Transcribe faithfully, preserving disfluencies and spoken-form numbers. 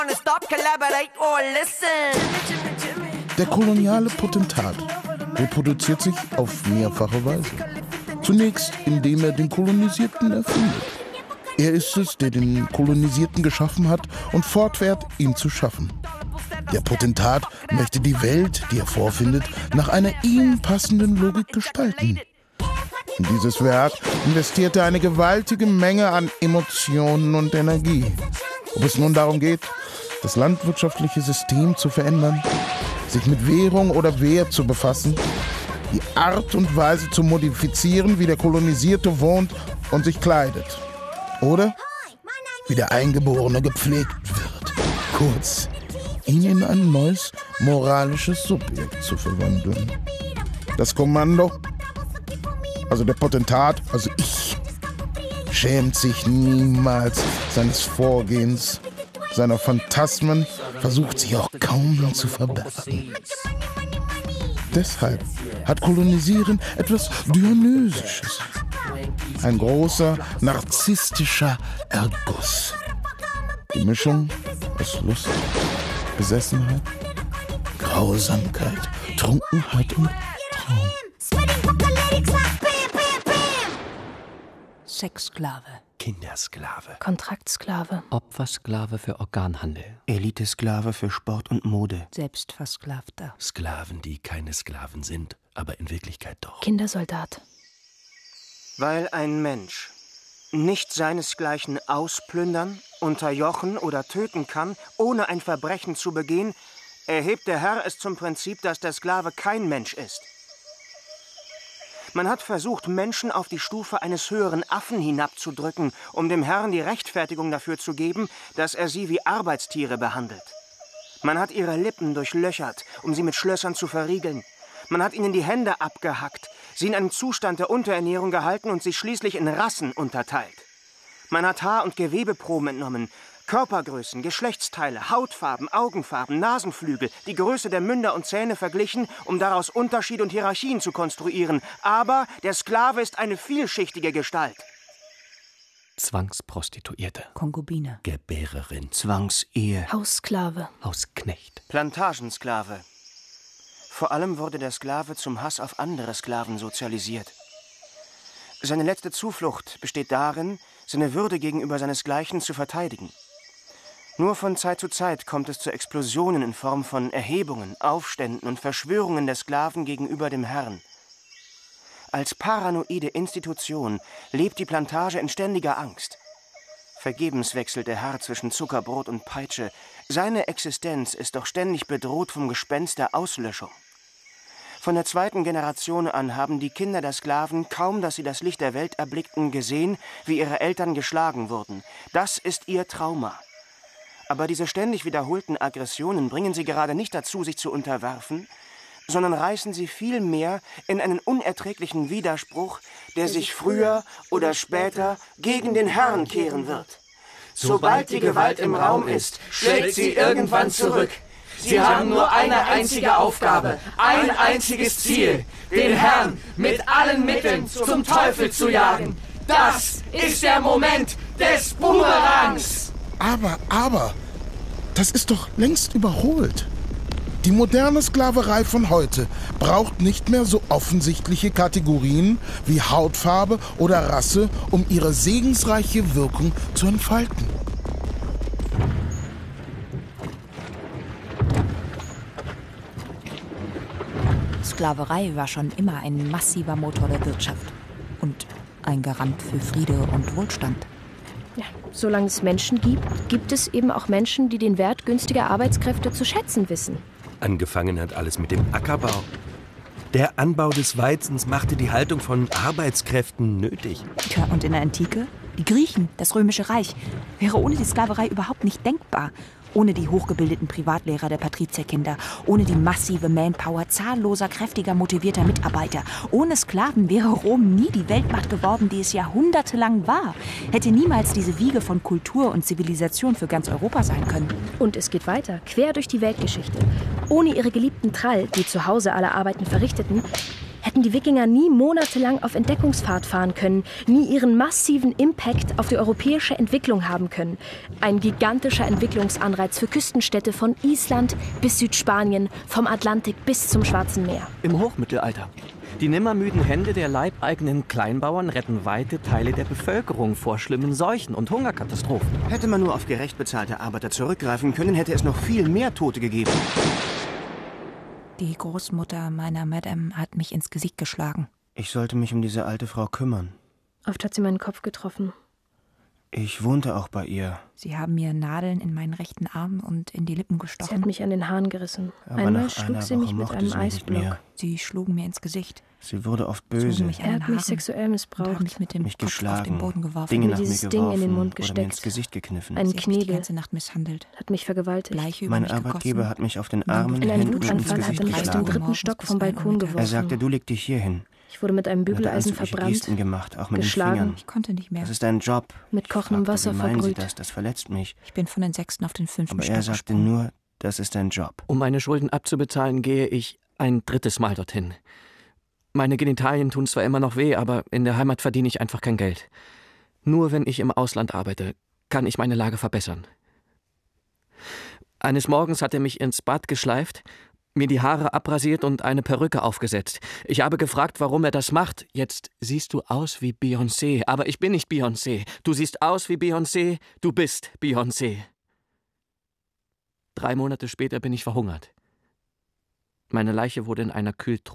Der koloniale Potentat reproduziert sich auf mehrfache Weise. Zunächst, indem er den Kolonisierten erfindet. Er ist es, der den Kolonisierten geschaffen hat und fortfährt, ihn zu schaffen. Der Potentat möchte die Welt, die er vorfindet, nach einer ihm passenden Logik gestalten. In dieses Werk investiert er eine gewaltige Menge an Emotionen und Energie. Ob es nun darum geht, das landwirtschaftliche System zu verändern, sich mit Währung oder Wert zu befassen, die Art und Weise zu modifizieren, wie der Kolonisierte wohnt und sich kleidet. Oder wie der Eingeborene gepflegt wird. Kurz, ihn in ein neues moralisches Subjekt zu verwandeln. Das Kommando, also der Potentat, also ich, schämt sich niemals seines Vorgehens, seiner Phantasmen, versucht sich auch kaum zu verbergen. Deshalb hat Kolonisieren etwas Dionysisches. Ein großer, narzisstischer Erguss. Die Mischung aus Lust, Besessenheit, Grausamkeit, Trunkenheit und Traum. Sexsklave. Kindersklave. Kontraktsklave. Opfersklave für Organhandel. Elitesklave für Sport und Mode. Selbstversklavter. Sklaven, die keine Sklaven sind, aber in Wirklichkeit doch. Kindersoldat. Weil ein Mensch nicht seinesgleichen ausplündern, unterjochen oder töten kann, ohne ein Verbrechen zu begehen, erhebt der Herr es zum Prinzip, dass der Sklave kein Mensch ist. Man hat versucht, Menschen auf die Stufe eines höheren Affen hinabzudrücken, um dem Herrn die Rechtfertigung dafür zu geben, dass er sie wie Arbeitstiere behandelt. Man hat ihre Lippen durchlöchert, um sie mit Schlössern zu verriegeln. Man hat ihnen die Hände abgehackt, sie in einem Zustand der Unterernährung gehalten und sie schließlich in Rassen unterteilt. Man hat Haar- und Gewebeproben entnommen, Körpergrößen, Geschlechtsteile, Hautfarben, Augenfarben, Nasenflügel, die Größe der Münder und Zähne verglichen, um daraus Unterschiede und Hierarchien zu konstruieren. Aber der Sklave ist eine vielschichtige Gestalt. Zwangsprostituierte. Konkubine. Gebärerin. Zwangsehe. Haussklave. Hausknecht. Plantagensklave. Vor allem wurde der Sklave zum Hass auf andere Sklaven sozialisiert. Seine letzte Zuflucht besteht darin, seine Würde gegenüber seinesgleichen zu verteidigen. Nur von Zeit zu Zeit kommt es zu Explosionen in Form von Erhebungen, Aufständen und Verschwörungen der Sklaven gegenüber dem Herrn. Als paranoide Institution lebt die Plantage in ständiger Angst. Vergebens wechselt der Herr zwischen Zuckerbrot und Peitsche. Seine Existenz ist doch ständig bedroht vom Gespenst der Auslöschung. Von der zweiten Generation an haben die Kinder der Sklaven, kaum dass sie das Licht der Welt erblickten, gesehen, wie ihre Eltern geschlagen wurden. Das ist ihr Trauma. Aber diese ständig wiederholten Aggressionen bringen sie gerade nicht dazu, sich zu unterwerfen, sondern reißen sie vielmehr in einen unerträglichen Widerspruch, der sich früher oder später gegen den Herrn kehren wird. Sobald die Gewalt im Raum ist, schlägt sie irgendwann zurück. Sie haben nur eine einzige Aufgabe, ein einziges Ziel, den Herrn mit allen Mitteln zum Teufel zu jagen. Das ist der Moment des Boomerangs. Aber, aber, das ist doch längst überholt. Die moderne Sklaverei von heute braucht nicht mehr so offensichtliche Kategorien wie Hautfarbe oder Rasse, um ihre segensreiche Wirkung zu entfalten. Sklaverei war schon immer ein massiver Motor der Wirtschaft und ein Garant für Friede und Wohlstand. Ja, solange es Menschen gibt, gibt es eben auch Menschen, die den Wert günstiger Arbeitskräfte zu schätzen wissen. Angefangen hat alles mit dem Ackerbau. Der Anbau des Weizens machte die Haltung von Arbeitskräften nötig. Tja, und in der Antike? Die Griechen, das Römische Reich, wäre ohne die Sklaverei überhaupt nicht denkbar. Ohne die hochgebildeten Privatlehrer der Patrizierkinder, ohne die massive Manpower zahlloser, kräftiger, motivierter Mitarbeiter. Ohne Sklaven wäre Rom nie die Weltmacht geworden, die es jahrhundertelang war. Hätte niemals diese Wiege von Kultur und Zivilisation für ganz Europa sein können. Und es geht weiter, quer durch die Weltgeschichte. Ohne ihre geliebten Trall, die zu Hause alle Arbeiten verrichteten, hätten die Wikinger nie monatelang auf Entdeckungsfahrt fahren können, nie ihren massiven Impact auf die europäische Entwicklung haben können. Ein gigantischer Entwicklungsanreiz für Küstenstädte von Island bis Südspanien, vom Atlantik bis zum Schwarzen Meer. Im Hochmittelalter. Die nimmermüden Hände der leibeigenen Kleinbauern retten weite Teile der Bevölkerung vor schlimmen Seuchen und Hungerkatastrophen. Hätte man nur auf gerecht bezahlte Arbeiter zurückgreifen können, hätte es noch viel mehr Tote gegeben. Die Großmutter meiner Madame hat mich ins Gesicht geschlagen. Ich sollte mich um diese alte Frau kümmern. Oft hat sie meinen Kopf getroffen. Ich wohnte auch bei ihr. Sie haben mir Nadeln in meinen rechten Arm und in die Lippen Sie gestochen. hat mich an den Haaren gerissen. Aber Einmal nach schlug einer sie Woche mich mit mochte einem sie mich nicht mehr. Eisblock. Sie schlugen mir ins Gesicht. Sie wurde oft zogen böse, mich an Er den hat mich Haaren sexuell und missbraucht. haben mich mit dem mich Kopf auf den geschlagen, Boden geworfen. Dinge Mir nach mir dieses geworfen Ding in den Mund oder mir gesteckt. ins Gesicht gekniffen. Ein Sie hat mich die Knebel. ganze Nacht misshandelt. Hat mich vergewaltigt. Bleiche über Mein mich Arbeitgeber gegossen. hat mich auf den Dann Armen, in In einem Händen und ins Wutanfall hat er Gesicht mich aus dem geschlagen. dritten Stock vom Balkon Er geworfen. sagte, du leg dich hier hin. Ich wurde mit einem Er hatte Bügeleisen anzügliche verbrannt, Gesten gemacht, auch mit geschlagen. den Fingern. Ich konnte nicht mehr. Das ist dein Job. mit Ich kochendem fragte, Wasser wie meinen Sie verbrüht. das? Das verletzt mich. Ich bin von den sechsten auf den fünften Aber Stock er sagte gesprungen. nur, das ist dein Job. Um meine Schulden abzubezahlen, gehe ich ein drittes Mal dorthin. Meine Genitalien tun zwar immer noch weh, aber in der Heimat verdiene ich einfach kein Geld. Nur wenn ich im Ausland arbeite, kann ich meine Lage verbessern. Eines Morgens hat er mich ins Bad geschleift, mir die Haare abrasiert und eine Perücke aufgesetzt. Ich habe gefragt, warum er das macht. Jetzt siehst du aus wie Beyoncé, aber ich bin nicht Beyoncé. Du siehst aus wie Beyoncé, du bist Beyoncé. Drei Monate später bin ich verhungert. Meine Leiche wurde in einer Kühltruhe